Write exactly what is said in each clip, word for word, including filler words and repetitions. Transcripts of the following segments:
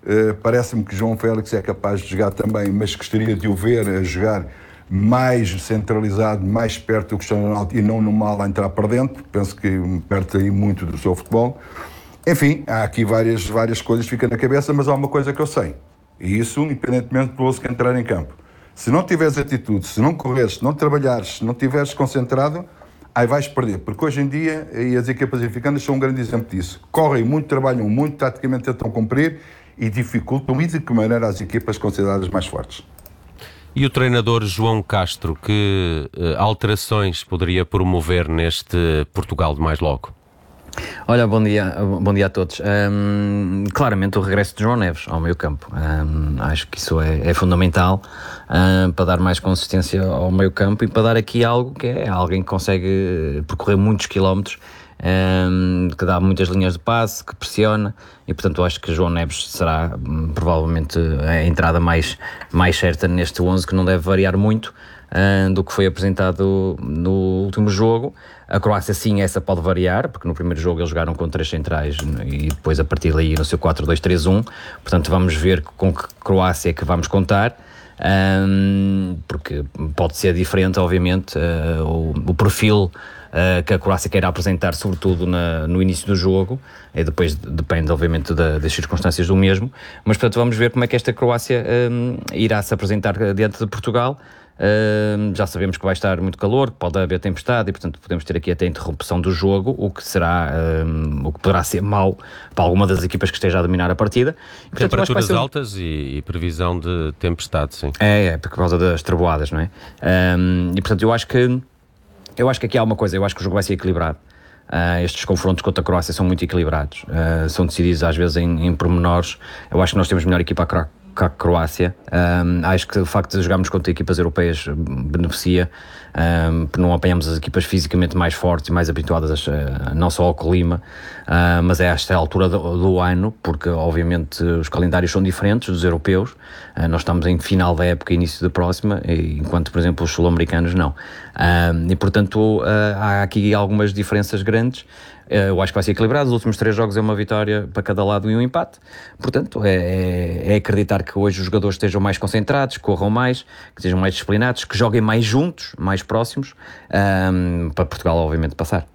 Uh, parece-me que João Félix é capaz de jogar também, mas gostaria de o ver a jogar mais centralizado, mais perto do Cristiano Ronaldo e não no mal a entrar para dentro. Penso que perde aí muito do seu futebol. Enfim, há aqui várias, várias coisas que ficam na cabeça, mas há uma coisa que eu sei, e isso independentemente do Lousa que entrar em campo. Se não tiveres atitude, se não correres, se não trabalhares, se não estiveres concentrado, aí vais perder, porque hoje em dia e as equipas africanas são um grande exemplo disso. Correm muito, trabalham muito, taticamente tentam cumprir e dificultam e de que maneira as equipas consideradas mais fortes. E o treinador João Castro, que uh, alterações poderia promover neste Portugal de mais logo? Olha, bom dia, bom dia a todos. Um, claramente o regresso de João Neves ao meio campo. Um, acho que isso é, é fundamental um, para dar mais consistência ao meio campo e para dar aqui algo que é alguém que consegue percorrer muitos quilómetros, um, que dá muitas linhas de passe, que pressiona, e portanto eu acho que João Neves será um, provavelmente a entrada mais, mais certa neste onze, que não deve variar muito uh, do que foi apresentado no último jogo. A Croácia sim, essa pode variar, porque no primeiro jogo eles jogaram com três centrais e depois a partir daí no seu quatro dois três um, portanto vamos ver com que Croácia é que vamos contar, um, porque pode ser diferente obviamente uh, o, o perfil Uh, que a Croácia queira apresentar, sobretudo na, no início do jogo, e depois depende obviamente da, das circunstâncias do mesmo, mas portanto vamos ver como é que esta Croácia um, irá se apresentar diante de Portugal. Uh, já sabemos que vai estar muito calor, que pode haver tempestade e portanto podemos ter aqui até interrupção do jogo, o que será um, o que poderá ser mau para alguma das equipas que esteja a dominar a partida. E, portanto, temperaturas ser... altas e, e previsão de tempestade, sim. É, é, por causa das trovoadas, não é? Um, e portanto eu acho que Eu acho que aqui há uma coisa, eu acho que o jogo vai ser equilibrado. Uh, estes confrontos contra a Croácia são muito equilibrados, uh, são decididos às vezes em, em pormenores. Eu acho que nós temos melhor equipa a que a Croácia. Um, acho que o facto de jogarmos contra equipas europeias beneficia, um, porque não apanhamos as equipas fisicamente mais fortes e mais habituadas a, não só ao clima, uh, mas é a esta altura do, do ano, porque obviamente os calendários são diferentes dos europeus. Uh, nós estamos em final da época e início da próxima, enquanto por exemplo os sul-americanos não. Um, e portanto uh, há aqui algumas diferenças grandes. Eu acho que vai ser equilibrado. Os últimos três jogos é uma vitória para cada lado e um empate. Portanto, é, é acreditar que hoje os jogadores estejam mais concentrados, corram mais, que sejam mais disciplinados, que joguem mais juntos, mais próximos, um, para Portugal, obviamente, passar.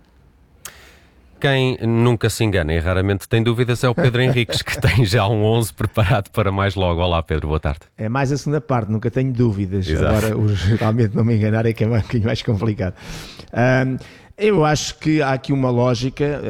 Quem nunca se engana e raramente tem dúvidas é o Pedro Henriques, que tem já um onze preparado para mais logo. Olá, Pedro, boa tarde. É mais a segunda parte, nunca tenho dúvidas. Exato. Agora, o geralmente não me enganar é que é um bocadinho mais complicado. Um, Eu acho que há aqui uma lógica.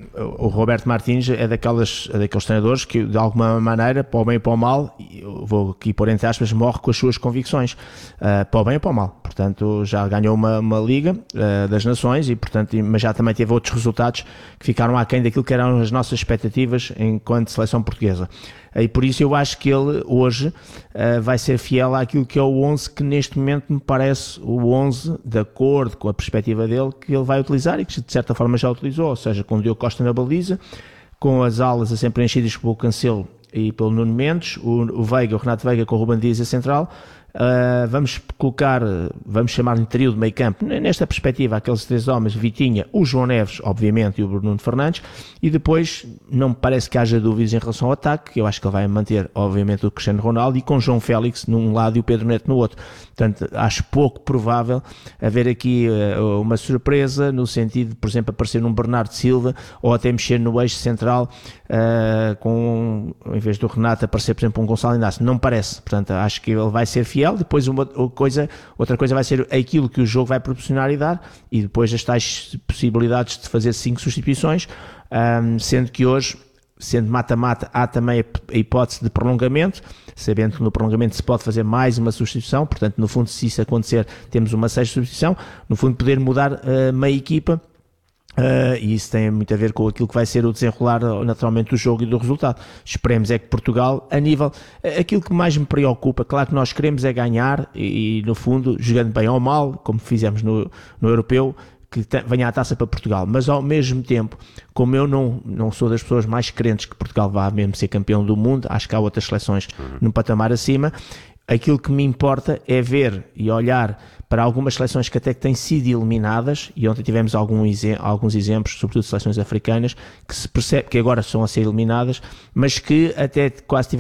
O Roberto Martins é, daquelas, é daqueles treinadores que, de alguma maneira, para o bem e para o mal, eu vou aqui pôr entre aspas, morre com as suas convicções, uh, para o bem e para o mal. Portanto, já ganhou uma, uma Liga uh, das Nações, e, portanto, mas já também teve outros resultados que ficaram aquém daquilo que eram as nossas expectativas enquanto seleção portuguesa. E por isso eu acho que ele hoje uh, vai ser fiel àquilo que é o onze que neste momento me parece o onze, de acordo com a perspectiva dele, que ele vai utilizar e que de certa forma já utilizou, ou seja, com o Diogo Costa na baliza, com as alas a ser preenchidas pelo Cancelo e pelo Nuno Mendes, o, o Veiga, o Renato Veiga com o Ruben Dias a central. Uh, vamos colocar, vamos chamar-lhe trio de meio campo, nesta perspectiva, aqueles três homens, Vitinha, o João Neves, obviamente, e o Bruno Fernandes, e depois não me parece que haja dúvidas em relação ao ataque, que eu acho que ele vai manter, obviamente, o Cristiano Ronaldo, e com João Félix num lado e o Pedro Neto no outro. Portanto, acho pouco provável haver aqui uh, uma surpresa, no sentido de, por exemplo, aparecer um Bernardo Silva, ou até mexer no eixo central, uh, com, em vez do Renato, aparecer, por exemplo, um Gonçalo Inácio. Não me parece. Portanto, acho que ele vai ser fiel. Depois uma coisa, outra coisa vai ser aquilo que o jogo vai proporcionar e dar, e depois as tais possibilidades de fazer cinco substituições, um, sendo que hoje, sendo mata-mata, há também a hipótese de prolongamento, sabendo que no prolongamento se pode fazer mais uma substituição. Portanto, no fundo, se isso acontecer, temos uma sexta substituição, no fundo poder mudar uh, meia equipa. Uh, e isso tem muito a ver com aquilo que vai ser o desenrolar naturalmente do jogo e do resultado. Esperemos é que Portugal, a nível, aquilo que mais me preocupa, claro que nós queremos é ganhar e, e no fundo, jogando bem ou mal, como fizemos no, no Europeu, que venha a taça para Portugal, mas ao mesmo tempo, como eu não, não sou das pessoas mais crentes que Portugal vá mesmo ser campeão do mundo, acho que há outras seleções uhum. num patamar acima, aquilo que me importa é ver e olhar para algumas seleções que até que têm sido eliminadas, e ontem tivemos algum, alguns exemplos, sobretudo seleções africanas, que se percebe que agora estão a ser eliminadas, mas que até quase tiveram